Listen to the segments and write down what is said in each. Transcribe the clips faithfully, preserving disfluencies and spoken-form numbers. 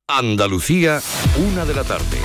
Andalucía, una de la tarde.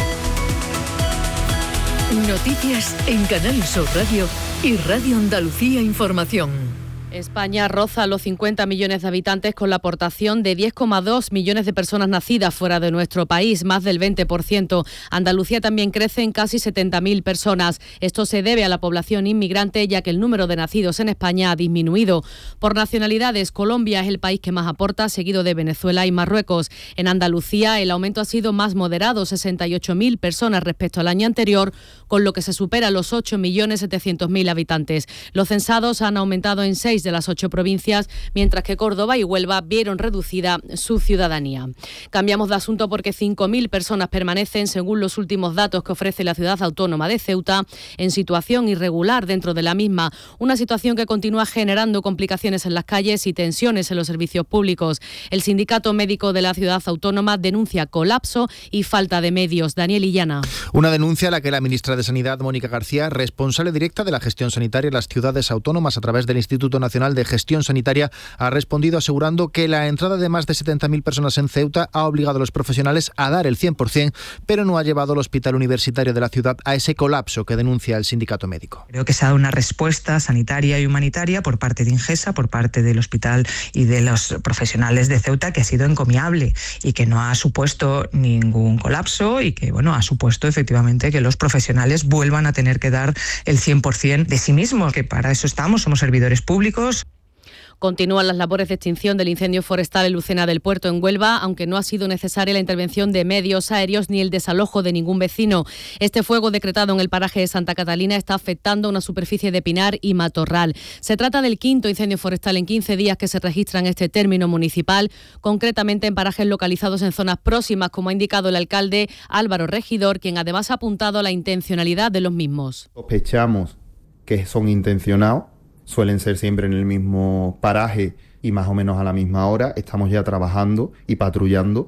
Noticias en Canal Sur Radio y Radio Andalucía Información. España roza los cincuenta millones de habitantes con la aportación de diez coma dos millones de personas nacidas fuera de nuestro país, más del veinte por ciento. Andalucía también crece en casi setenta mil personas. Esto se debe a la población inmigrante, ya que el número de nacidos en España ha disminuido. Por nacionalidades, Colombia es el país que más aporta, seguido de Venezuela y Marruecos. En Andalucía, el aumento ha sido más moderado, sesenta y ocho mil personas respecto al año anterior, con lo que se supera los ocho millones setecientos mil habitantes. Los censados han aumentado en seis de las ocho provincias, mientras que Córdoba y Huelva vieron reducida su ciudadanía. Cambiamos de asunto porque cinco mil personas permanecen, según los últimos datos que ofrece la ciudad autónoma de Ceuta, en situación irregular dentro de la misma, una situación que continúa generando complicaciones en las calles y tensiones en los servicios públicos. El Sindicato Médico de la ciudad autónoma denuncia colapso y falta de medios. Daniel Illana. Una denuncia a la que la ministra de Sanidad, Mónica García, responsable directa de la gestión sanitaria en las ciudades autónomas a través del Instituto Nacional de Gestión Sanitaria, ha respondido asegurando que la entrada de más de setenta mil personas en Ceuta ha obligado a los profesionales a dar el cien por ciento, pero no ha llevado al Hospital Universitario de la ciudad a ese colapso que denuncia el sindicato médico. Creo que se ha dado una respuesta sanitaria y humanitaria por parte de Ingesa, por parte del hospital y de los profesionales de Ceuta, que ha sido encomiable y que no ha supuesto ningún colapso y que, bueno, ha supuesto efectivamente que los profesionales vuelvan a tener que dar el cien por ciento de sí mismos, que para eso estamos, somos servidores públicos. Continúan las labores de extinción del incendio forestal en Lucena del Puerto, en Huelva, aunque no ha sido necesaria la intervención de medios aéreos ni el desalojo de ningún vecino. Este fuego decretado en el paraje de Santa Catalina está afectando una superficie de pinar y matorral. Se trata del quinto incendio forestal en quince días que se registra en este término municipal, concretamente en parajes localizados en zonas próximas, como ha indicado el alcalde Álvaro Regidor, quien además ha apuntado a la intencionalidad de los mismos. Sospechamos que son intencionados. Suelen ser siempre en el mismo paraje y más o menos a la misma hora. Estamos ya trabajando y patrullando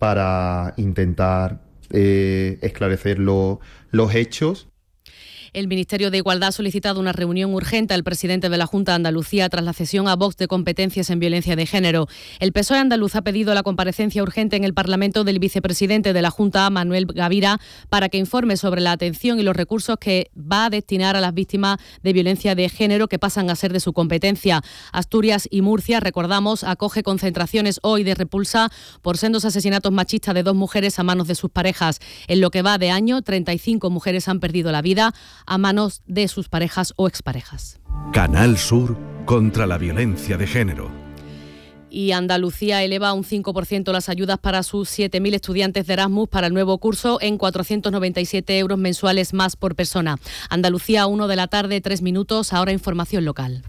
para intentar eh, esclarecer lo, los hechos. El Ministerio de Igualdad ha solicitado una reunión urgente al presidente de la Junta de Andalucía tras la cesión a Vox de competencias en violencia de género. El P S O E andaluz ha pedido la comparecencia urgente en el Parlamento del vicepresidente de la Junta, Manuel Gavira, para que informe sobre la atención y los recursos que va a destinar a las víctimas de violencia de género que pasan a ser de su competencia. Asturias y Murcia, recordamos, acoge concentraciones hoy de repulsa por sendos asesinatos machistas de dos mujeres a manos de sus parejas. En lo que va de año, treinta y cinco mujeres han perdido la vida a manos de sus parejas o exparejas. Canal Sur contra la violencia de género. Y Andalucía eleva un cinco por ciento las ayudas para sus siete mil estudiantes de Erasmus para el nuevo curso en cuatrocientos noventa y siete euros mensuales más por persona. Andalucía, una de la tarde, tres minutos, ahora información local.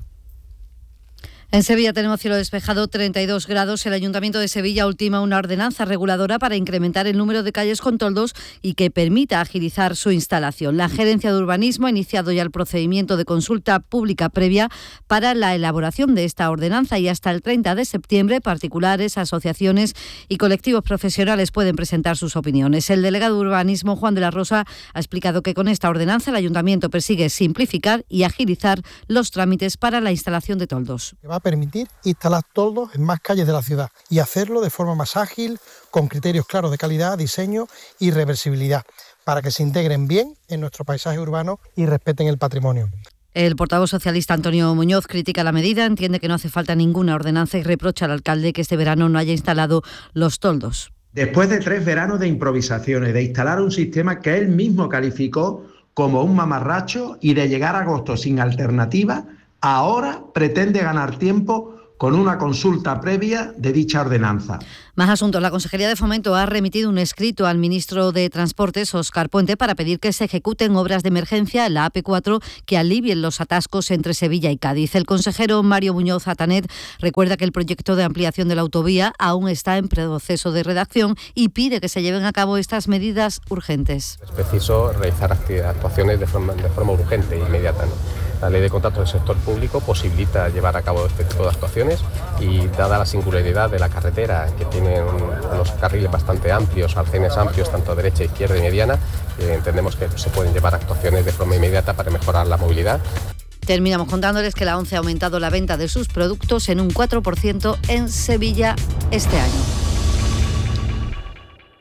En Sevilla tenemos cielo despejado, treinta y dos grados. El Ayuntamiento de Sevilla ultima una ordenanza reguladora para incrementar el número de calles con toldos y que permita agilizar su instalación. La Gerencia de Urbanismo ha iniciado ya el procedimiento de consulta pública previa para la elaboración de esta ordenanza y hasta el treinta de septiembre particulares, asociaciones y colectivos profesionales pueden presentar sus opiniones. El delegado de Urbanismo, Juan de la Rosa, ha explicado que con esta ordenanza el Ayuntamiento persigue simplificar y agilizar los trámites para la instalación de toldos. Permitir instalar toldos en más calles de la ciudad y hacerlo de forma más ágil, con criterios claros de calidad, diseño y reversibilidad, para que se integren bien en nuestro paisaje urbano y respeten el patrimonio. El portavoz socialista Antonio Muñoz critica la medida, entiende que no hace falta ninguna ordenanza y reprocha al alcalde que este verano no haya instalado los toldos. Después de tres veranos de improvisaciones, de instalar un sistema que él mismo calificó como un mamarracho y de llegar a agosto sin alternativa, ahora pretende ganar tiempo con una consulta previa de dicha ordenanza. Más asuntos. La Consejería de Fomento ha remitido un escrito al ministro de Transportes, Óscar Puente, para pedir que se ejecuten obras de emergencia en la A P cuatro que alivien los atascos entre Sevilla y Cádiz. El consejero Mario Muñoz Atanet recuerda que el proyecto de ampliación de la autovía aún está en proceso de redacción y pide que se lleven a cabo estas medidas urgentes. Es preciso realizar actuaciones de forma, de forma urgente e inmediata, ¿no? La ley de contratos del sector público posibilita llevar a cabo este tipo de actuaciones y, dada la singularidad de la carretera, que tiene unos carriles bastante amplios, arcenes amplios, tanto derecha, izquierda y mediana, eh, entendemos que se pueden llevar actuaciones de forma inmediata para mejorar la movilidad. Terminamos contándoles que la ONCE ha aumentado la venta de sus productos en un cuatro por ciento en Sevilla este año.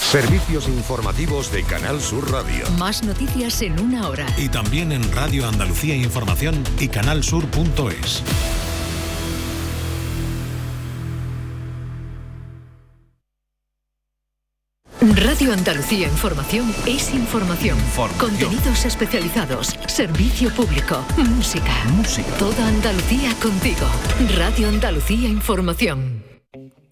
Servicios informativos de Canal Sur Radio. Más noticias en una hora. Y también en Radio Andalucía Información y canalsur punto es. Radio Andalucía Información es información. Información. Contenidos especializados, servicio público, música. Música. Toda Andalucía contigo. Radio Andalucía Información.